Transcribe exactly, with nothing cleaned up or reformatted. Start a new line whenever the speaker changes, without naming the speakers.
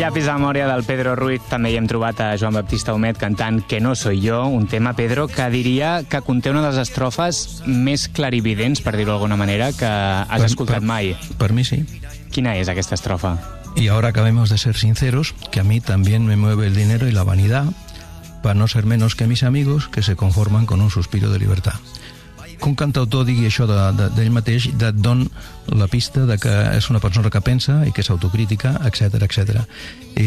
Llapis a memòria del Pedro Ruiz també hi hem trobat a Joan Baptista Humet cantant Que no soy yo, un tema, Pedro, que diria que conté una de les estrofes més clarividents, per dir-ho d'alguna manera, que has
per,
escoltat
per,
mai.
Per mi sí.
Quina és aquesta estrofa?
Y ahora acabemos de ser sinceros, que a mí también me mueve el dinero y la vanidad, para no ser menos que mis amigos, que se conforman con un suspiro de libertad. Que un cantautor digui això de, de, d'ell mateix et don la pista de que és una persona que pensa i que és autocrítica, etcètera, etcètera. I